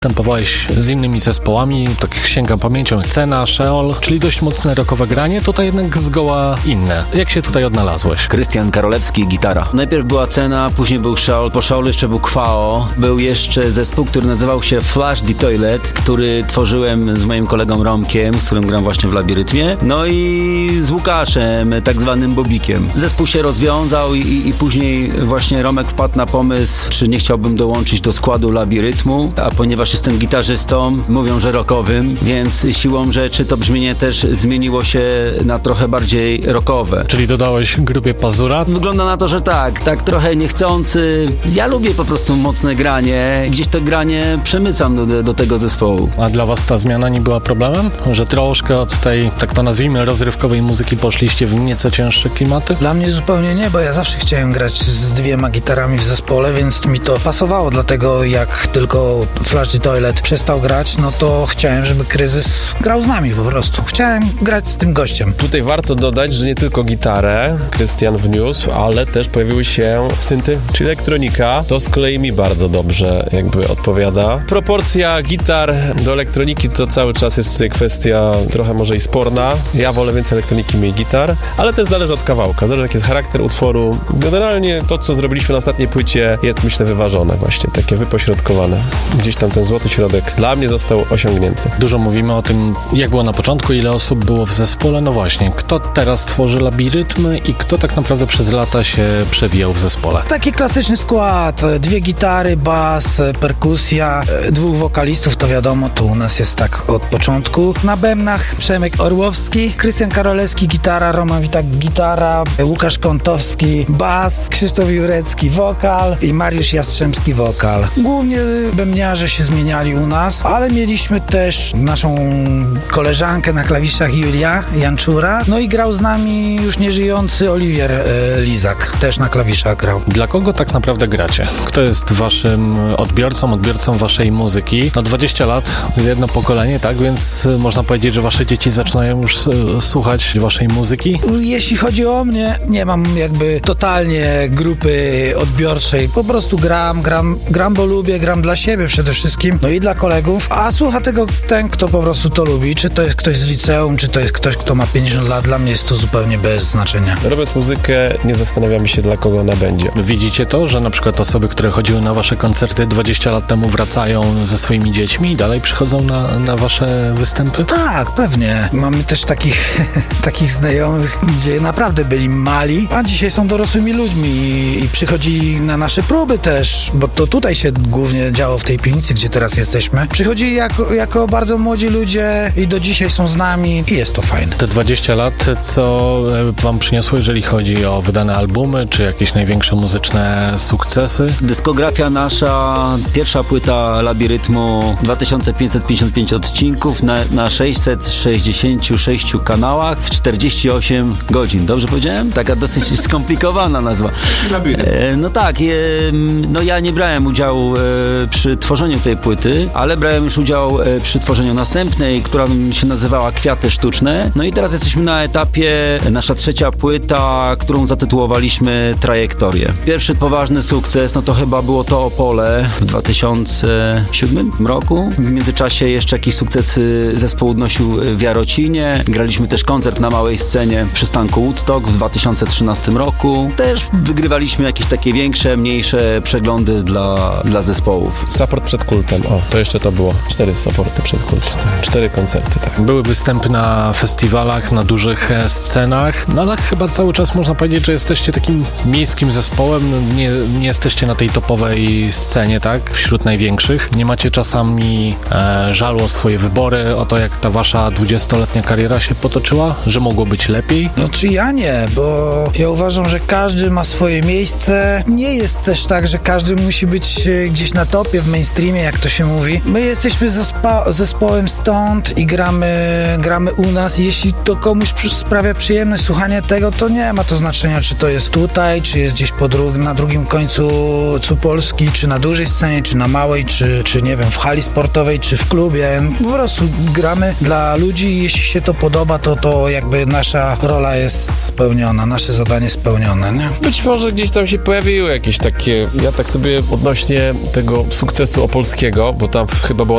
Występowałeś z innymi zespołami, tak sięgam pamięcią, Cena, Sheol, czyli dość mocne rockowe granie, tutaj jednak zgoła inne. Jak się tutaj odnalazłeś? Krystian Karolewski, gitara. Najpierw była Cena, później był Sheol, po Sheolu jeszcze był Kwao. Był jeszcze zespół, który nazywał się Flush the Toilet, który tworzyłem z moim kolegą Romkiem, z którym gram właśnie w Labirytmie. No i z Łukaszem, tak zwanym Bobikiem. Zespół się rozwiązał i później właśnie Romek wpadł na pomysł, czy nie chciałbym dołączyć do składu Labirytmu, a ponieważ jestem gitarzystą, mówią, że rockowym, więc siłą rzeczy to brzmienie też zmieniło się na trochę bardziej rockowe. Czyli dodałeś grupie Pazura? Wygląda na to, że tak trochę niechcący. Ja lubię po prostu mocne granie. Gdzieś to granie przemycam do tego zespołu. A dla was ta zmiana nie była problemem? Że troszkę od tej, tak to nazwijmy, rozrywkowej muzyki poszliście w nieco cięższe klimaty? Dla mnie zupełnie nie, bo ja zawsze chciałem grać z 2 gitarami w zespole, więc mi to pasowało, dlatego jak tylko Flush the Toilet przestał grać, no to chciałem, żeby Kryzys grał z nami po prostu. Chciałem grać z tym gościem. Tutaj warto dodać, że nie tylko gitarę Krystian wniósł, ale też pojawiły się synty czy elektronika. To z kolei mi bardzo dobrze jakby odpowiada. Proporcja gitar do elektroniki to cały czas jest tutaj kwestia trochę może i sporna. Ja wolę więcej elektroniki, mniej gitar, ale też zależy od kawałka. Zależy jaki jest charakter utworu. Generalnie to, co zrobiliśmy na ostatniej płycie, jest myślę wyważone właśnie, takie wypośrodkowane. Gdzieś tam ten złoty środek dla mnie został osiągnięty. Dużo mówimy o tym, jak było na początku, ile osób było w zespole. No właśnie, kto teraz tworzy Labirytmy i kto tak naprawdę przez lata się przewijał w zespole? Taki klasyczny skład, 2 gitary, bas, perkusja, 2 wokalistów, to wiadomo, to u nas jest tak od początku. Na bębnach Przemek Orłowski, Krystian Karolewski, gitara, Roman Witak, gitara, Łukasz Kątowski, bas, Krzysztof Jurecki, wokal i Mariusz Jastrzębski, wokal. Głównie bębniarze się zmieniali u nas, ale mieliśmy też naszą koleżankę na klawiszach Julia Janczura, no i grał z nami już nieżyjący Oliwier Lizak, też na klawiszach grał. Dla kogo tak naprawdę gracie? Kto jest waszym odbiorcą waszej muzyki? No 20 lat, jedno pokolenie, tak? Więc można powiedzieć, że wasze dzieci zaczynają już słuchać waszej muzyki? Jeśli chodzi o mnie, nie mam jakby totalnie grupy odbiorczej. Po prostu gram, bo lubię, gram dla siebie przede wszystkim, no i dla kolegów, a słucha tego ten, kto po prostu to lubi. Czy to jest ktoś z liceum, czy to jest ktoś, kto ma 50 lat, dla mnie jest to zupełnie bez znaczenia. Robiąc muzykę, nie zastanawiamy się, dla kogo ona będzie. Widzicie to, że na przykład osoby, które chodziły na wasze koncerty 20 lat temu wracają ze swoimi dziećmi i dalej przychodzą na wasze występy? Tak, pewnie. Mamy też takich znajomych, gdzie naprawdę byli mali, a dzisiaj są dorosłymi ludźmi i przychodzili na nasze próby też, bo to tutaj się głównie działo w tej piwnicy, gdzie teraz jesteśmy. Przychodzili jako bardzo młodzi ludzie i do dzisiaj są z nami i jest to fajne. Te 20 lat, co wam przyniosło, jeżeli chodzi o wydane albumy, czy jakieś największe muzyczne sukcesy? Dyskografia nasza, pierwsza płyta Labirytmu, 2555 odcinków na 666 kanałach w 48 godzin. Dobrze powiedziałem? Taka dosyć skomplikowana nazwa. No tak, no ja nie brałem udziału przy tworzeniu tej płyty, ale brałem już udział przy tworzeniu następnej, która się nazywała Kwiaty Sztuczne. No i teraz jesteśmy na etapie, nasza 3. płyta, którą zatytułowaliśmy Trajektorię. Pierwszy poważny sukces, no to chyba było to Opole w 2007 roku. W międzyczasie jeszcze jakieś sukcesy zespół odnosił w Jarocinie. Graliśmy też koncert na małej scenie w przystanku Woodstock w 2013 roku. Też wygrywaliśmy jakieś takie większe, mniejsze przeglądy dla zespołów. Support przed kultem. O, to jeszcze to było. 4 supporty przed kultem. 4 koncerty, tak. Były występy na festiwalach, na dużych scenach, no ale chyba cały czas można powiedzieć, że jesteście takim miejskim zespołem, nie jesteście na tej topowej scenie, tak? Wśród największych. Nie macie czasami żalu o swoje wybory, o to, jak ta wasza 20-letnia kariera się potoczyła, że mogło być lepiej? No czy ja nie, bo ja uważam, że każdy ma swoje miejsce. Nie jest też tak, że każdy musi być gdzieś na topie, w mainstreamie, jak to się mówi. My jesteśmy zespołem stąd i gramy u nas. Jeśli to komuś sprawia przyjemność słuchanie tego, to nie ma to znaczenia, czy to jest tutaj, czy jest gdzieś na drugim końcu Polski, czy na dużej scenie, czy na małej, czy nie wiem, w hali sportowej, czy w klubie. Po prostu gramy dla ludzi. Jeśli się to podoba, to jakby nasza rola jest spełniona, nasze zadanie spełnione, nie? Być może gdzieś tam się pojawiły jakieś takie, ja tak sobie odnośnie tego sukcesu opolskiego, bo tam chyba była